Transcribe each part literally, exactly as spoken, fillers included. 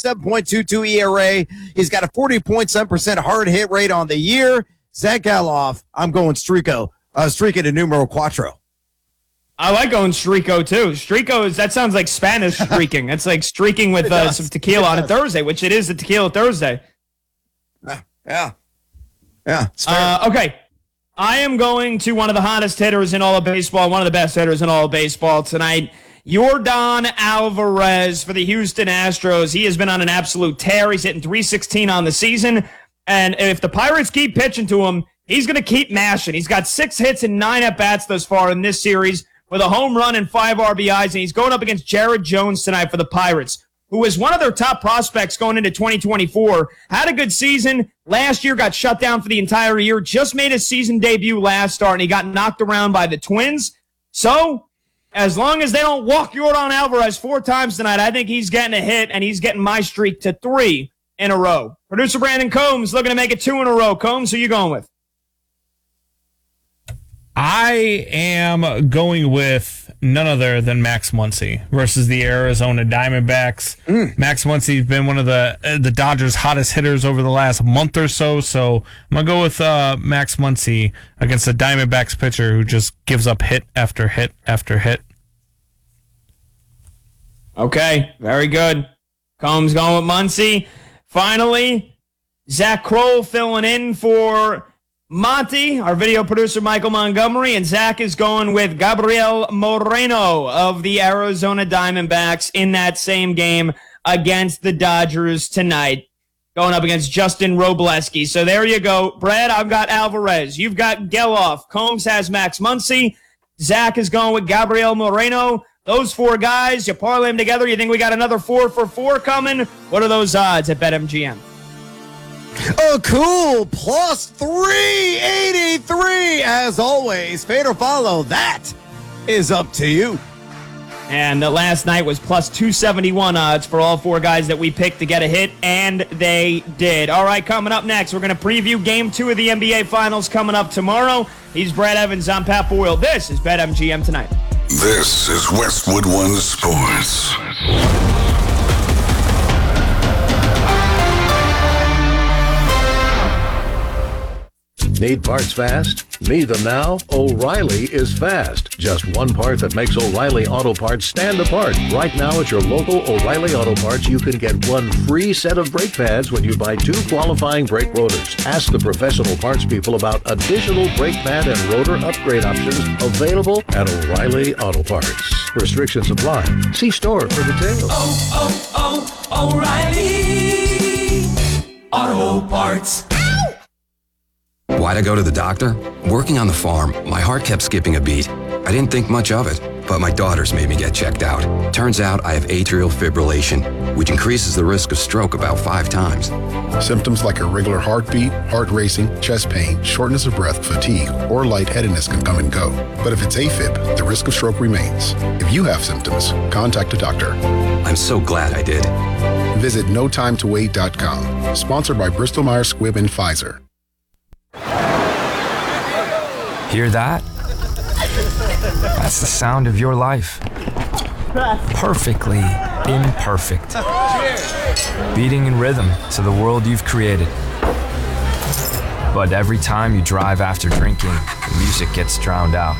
seven point two two E R A. He's got a forty point seven percent hard hit rate on the year. Zach Geloff, I'm going Strico. Uh, Strico to numero cuatro. I like going Strico, too. Strico, is that sounds like Spanish streaking. That's like streaking with uh, some tequila on a Thursday, which it is a tequila Thursday. Yeah. Yeah. yeah uh, okay. I am going to one of the hottest hitters in all of baseball, one of the best hitters in all of baseball tonight, Yordan Alvarez for the Houston Astros. He has been on an absolute tear. He's hitting three sixteen on the season. And if the Pirates keep pitching to him, he's going to keep mashing. He's got six hits and nine at-bats thus far in this series with a home run and five R B Is. And he's going up against Jared Jones tonight for the Pirates, who is one of their top prospects going into twenty twenty-four. Had a good season. Last year got shut down for the entire year. Just made his season debut last start, and he got knocked around by the Twins. So, as long as they don't walk Yordan Alvarez four times tonight, I think he's getting a hit, and he's getting my streak to three in a row. Producer Brandon Combs looking to make it two in a row. Combs, who you going with? I am going with none other than Max Muncy versus the Arizona Diamondbacks. Mm. Max Muncy's been one of the uh, the Dodgers' hottest hitters over the last month or so, so I'm going to go with uh, Max Muncy against the Diamondbacks pitcher who just gives up hit after hit after hit. Okay, very good. Combs going with Muncy. Finally, Zach Kroll filling in for Monty, our video producer, Michael Montgomery, and Zach is going with Gabriel Moreno of the Arizona Diamondbacks in that same game against the Dodgers tonight, going up against Justin Robleski. So there you go. Brad, I've got Alvarez. You've got Geloff. Combs has Max Muncy. Zach is going with Gabriel Moreno. Those four guys, you parlay them together, you think we got another four for four coming? What are those odds at BetMGM? Oh, cool. Plus three eighty-three. As always, fade or follow. That is up to you. And the last night was plus two seventy-one odds for all four guys that we picked to get a hit, and they did. All right, coming up next, we're going to preview game two of the N B A Finals coming up tomorrow. He's Brad Evans. I'm Pat Boyle. This is BetMGM Tonight. This is Westwood One Sports. Need parts fast? Need them now? O'Reilly is fast. Just one part that makes O'Reilly Auto Parts stand apart. Right now at your local O'Reilly Auto Parts, you can get one free set of brake pads when you buy two qualifying brake rotors. Ask the professional parts people about additional brake pad and rotor upgrade options available at O'Reilly Auto Parts. Restrictions apply. See store for details. Oh, oh, oh, O'Reilly Auto Parts. Why'd I go to the doctor? Working on the farm, my heart kept skipping a beat. I didn't think much of it, but my daughters made me get checked out. Turns out I have atrial fibrillation, which increases the risk of stroke about five times. Symptoms like irregular heartbeat, heart racing, chest pain, shortness of breath, fatigue, or lightheadedness can come and go. But if it's AFib, the risk of stroke remains. If you have symptoms, contact a doctor. I'm so glad I did. Visit no time to wait dot com. Sponsored by Bristol Myers Squibb and Pfizer. Hear that? That's the sound of your life. Perfectly imperfect. Beating in rhythm to the world you've created. But every time you drive after drinking, the music gets drowned out.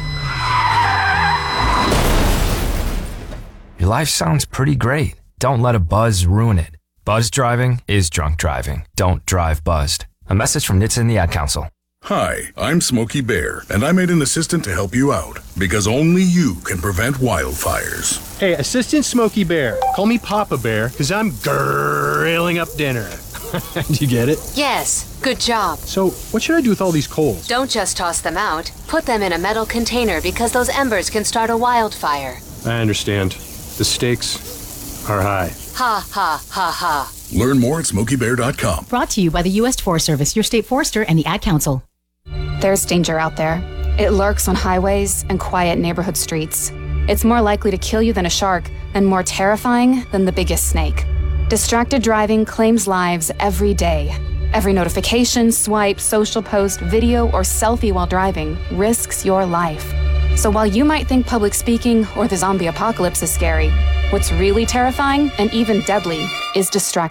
Your life sounds pretty great. Don't let a buzz ruin it. Buzz driving is drunk driving. Don't drive buzzed. A message from N H T S A and the Ad Council. Hi, I'm Smokey Bear, and I made an assistant to help you out, because only you can prevent wildfires. Hey, Assistant Smokey Bear, call me Papa Bear, because I'm grilling up dinner. Do you get it? Yes, good job. So, what should I do with all these coals? Don't just toss them out. Put them in a metal container, because those embers can start a wildfire. I understand. The stakes are high. Ha, ha, ha, ha. Learn more at smokey bear dot com. Brought to you by the U S Forest Service, your state forester, and the Ad Council. There's danger out there. It lurks on highways and quiet neighborhood streets. It's more likely to kill you than a shark and more terrifying than the biggest snake. Distracted driving claims lives every day. Every notification, swipe, social post, video, or selfie while driving risks your life. So while you might think public speaking or the zombie apocalypse is scary, what's really terrifying and even deadly is distraction.